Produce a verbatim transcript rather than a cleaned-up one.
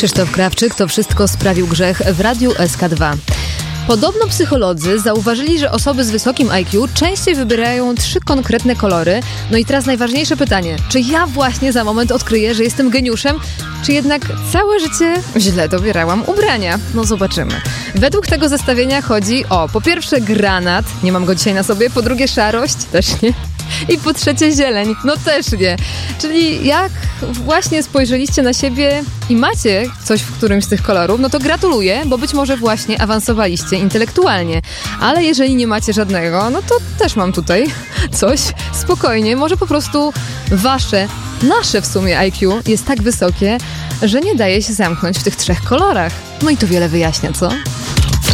Krzysztof Krawczyk, to wszystko sprawił grzech w Radiu S K dwa. Podobno psycholodzy zauważyli, że osoby z wysokim I Q częściej wybierają trzy konkretne kolory. No i teraz najważniejsze pytanie. Czy ja właśnie za moment odkryję, że jestem geniuszem? Czy jednak całe życie źle dobierałam ubrania? No zobaczymy. Według tego zestawienia chodzi o po pierwsze granat, nie mam go dzisiaj na sobie, po drugie szarość, też nie. I po trzecie zieleń, no też nie. Czyli jak właśnie spojrzeliście na siebie i macie coś w którymś z tych kolorów, no to gratuluję, bo być może właśnie awansowaliście intelektualnie. Ale jeżeli nie macie żadnego, no to też mam tutaj coś. Spokojnie, może po prostu wasze, nasze w sumie I Q jest tak wysokie, że nie daje się zamknąć w tych trzech kolorach. No i to wiele wyjaśnia, co?